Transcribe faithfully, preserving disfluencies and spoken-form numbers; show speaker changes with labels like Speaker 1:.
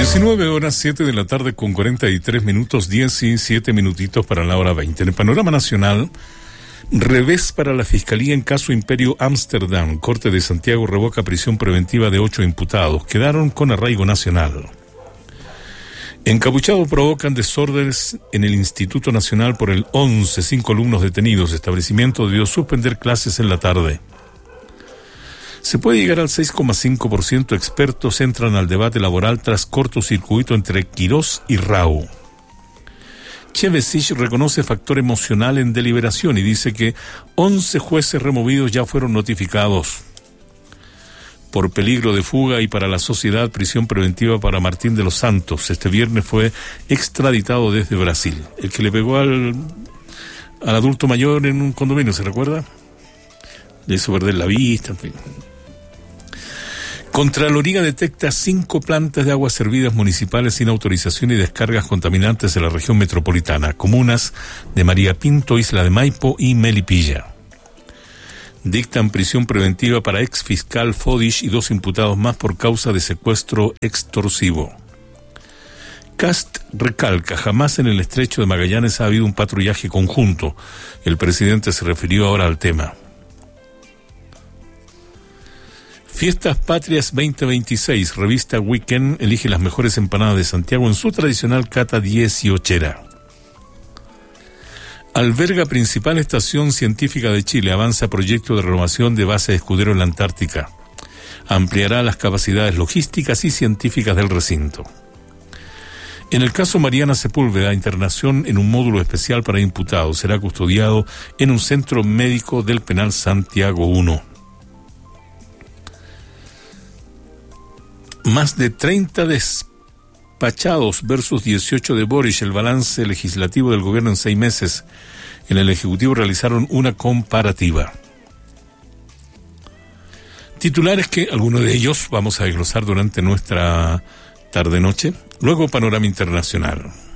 Speaker 1: diecinueve horas, siete de la tarde con cuarenta y tres minutos, diecisiete minutitos para la hora veinte. En el panorama nacional, revés para la Fiscalía en caso Imperio Ámsterdam. Corte de Santiago revoca prisión preventiva de ocho imputados. Quedaron con arraigo nacional. Encapuchados provocan desórdenes en el Instituto Nacional por el once, cinco alumnos detenidos. Establecimiento debió suspender clases en la tarde. Se puede llegar al seis coma cinco por ciento. Expertos entran al debate laboral tras cortocircuito entre Quirós y Rau. Chevesich reconoce factor emocional en deliberación y dice que once jueces removidos ya fueron notificados. Por peligro de fuga y para la sociedad, prisión preventiva para Martín de los Santos. Este viernes fue extraditado desde Brasil. El que le pegó al, al adulto mayor en un condominio, ¿se recuerda? Le hizo perder la vista, en fin. Contraloría detecta cinco plantas de aguas servidas municipales sin autorización y descargas contaminantes en la región metropolitana, comunas de María Pinto, Isla de Maipo y Melipilla. Dictan prisión preventiva para ex fiscal Fodich y dos imputados más por causa de secuestro extorsivo. Cast recalca, jamás en el estrecho de Magallanes ha habido un patrullaje conjunto. El presidente se refirió ahora al tema. Fiestas Patrias veinte veintiséis, revista Weekend elige las mejores empanadas de Santiago en su tradicional cata dieciochera. Alberga principal estación científica de Chile, avanza proyecto de renovación de base de Escudero en la Antártica. Ampliará las capacidades logísticas y científicas del recinto. En el caso Mariana Sepúlveda, internación en un módulo especial para imputados, será custodiado en un centro médico del Penal Santiago uno. Más de treinta despachados versus dieciocho de Boric, el balance legislativo del gobierno en seis meses. En el Ejecutivo realizaron una comparativa. Titulares que algunos de ellos vamos a desglosar durante nuestra tarde-noche. Luego, panorama internacional.